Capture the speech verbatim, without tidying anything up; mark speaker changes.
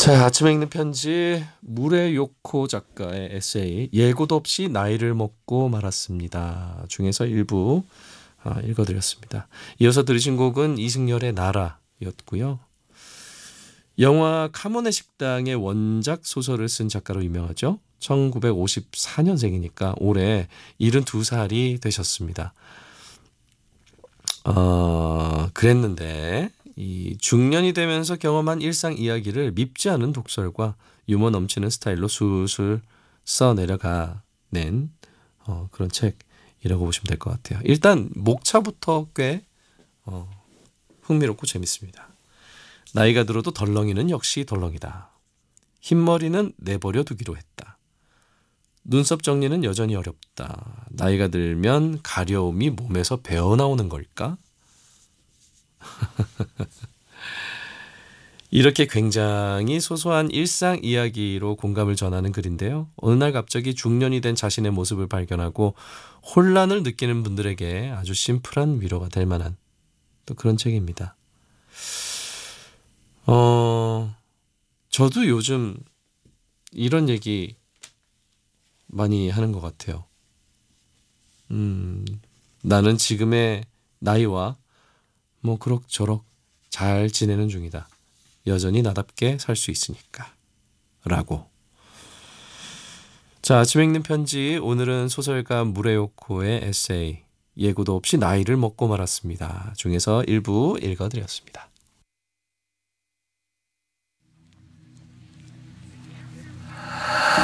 Speaker 1: 자, 아침에 읽는 편지 무레요코 작가의 에세이 예고도 없이 나이를 먹고 말았습니다 중에서 일부 아, 읽어드렸습니다. 이어서 들으신 곡은 이승열의 나라였고요. 영화 카모네 식당의 원작 소설을 쓴 작가로 유명하죠. 천구백오십사 년생이니까 올해 일흔두 살이 되셨습니다. 어, 그랬는데 이 중년이 되면서 경험한 일상 이야기를 밉지 않은 독설과 유머 넘치는 스타일로 술술 써내려가는 어, 그런 책이라고 보시면 될 것 같아요. 일단 목차부터 꽤 어, 흥미롭고 재밌습니다. 나이가 들어도 덜렁이는 역시 덜렁이다. 흰머리는 내버려 두기로 했다. 눈썹 정리는 여전히 어렵다. 나이가 들면 가려움이 몸에서 배어나오는 걸까? 이렇게 굉장히 소소한 일상 이야기로 공감을 전하는 글인데요. 어느 날 갑자기 중년이 된 자신의 모습을 발견하고 혼란을 느끼는 분들에게 아주 심플한 위로가 될 만한 또 그런 책입니다. 어, 저도 요즘 이런 얘기 많이 하는 것 같아요. 음, 나는 지금의 나이와 뭐 그럭저럭 잘 지내는 중이다. 여전히 나답게 살 수 있으니까 라고. 자, 아침 읽는 편지 오늘은 소설가 무레요코의 에세이 예고도 없이 나이를 먹고 말았습니다 중에서 일부 읽어드렸습니다.